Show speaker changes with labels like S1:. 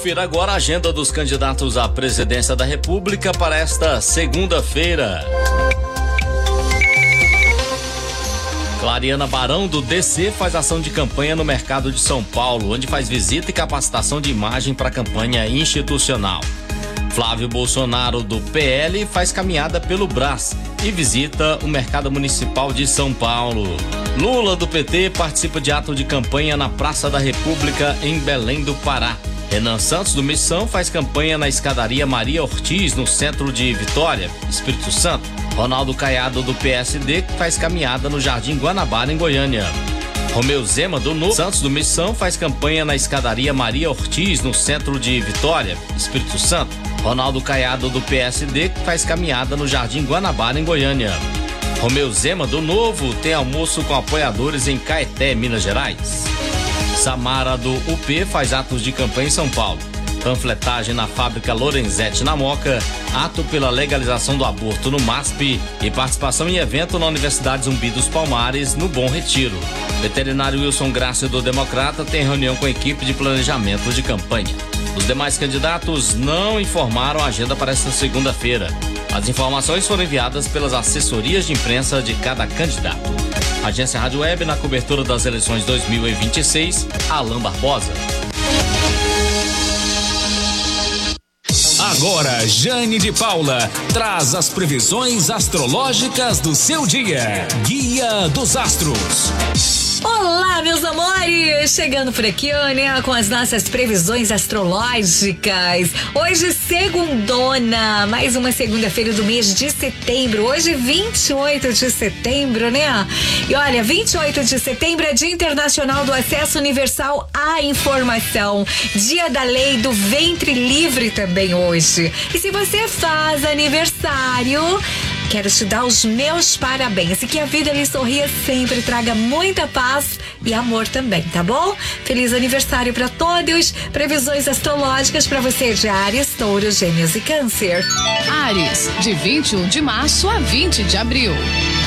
S1: Confira agora a agenda dos candidatos à presidência da República para esta segunda-feira. Clariana Barão, do DC, faz ação de campanha no mercado de São Paulo, onde faz visita e capacitação de imagem para a campanha institucional. Flávio Bolsonaro, do PL, faz caminhada pelo Brás e visita o mercado municipal de São Paulo. Lula, do PT, participa de ato de campanha na Praça da República, em Belém do Pará. Renan Santos, do Missão, faz campanha na escadaria Maria Ortiz, no centro de Vitória, Espírito Santo. Ronaldo Caiado, do PSD, faz caminhada no Jardim Guanabara, em Goiânia. Romeu Zema, do Novo Santos, do Missão, faz campanha na escadaria Maria Ortiz, no centro de Vitória, Espírito Santo. Ronaldo Caiado, do PSD, faz caminhada no Jardim Guanabara, em Goiânia. Romeu Zema, do Novo, tem almoço com apoiadores em Caeté, Minas Gerais. Samara, do UP, faz atos de campanha em São Paulo. Panfletagem na fábrica Lorenzetti, na Moca, ato pela legalização do aborto no MASP e participação em evento na Universidade Zumbi dos Palmares, no Bom Retiro. Veterinário Wilson Grácio, do Democrata, tem reunião com a equipe de planejamento de campanha. Os demais candidatos não informaram a agenda para esta segunda-feira. As informações foram enviadas pelas assessorias de imprensa de cada candidato. Agência Rádio Web, na cobertura das eleições 2026, Alain Barbosa.
S2: Agora, Jane de Paula traz as previsões astrológicas do seu dia. Guia dos Astros.
S3: Olá, meus amores! Chegando por aqui, né, com as nossas previsões astrológicas. Hoje, segundona, mais uma segunda-feira do mês de setembro. Hoje, 28 de setembro, né? E olha, 28 de setembro é Dia Internacional do Acesso Universal à Informação. Dia da Lei do Ventre Livre também hoje. E se você faz aniversário, quero te dar os meus parabéns e que a vida lhe sorria sempre, traga muita paz e amor também, tá bom? Feliz aniversário para todos. Previsões astrológicas para você de Áries, Touro, Gêmeos e Câncer.
S4: Áries, de 21 de março a 20 de abril.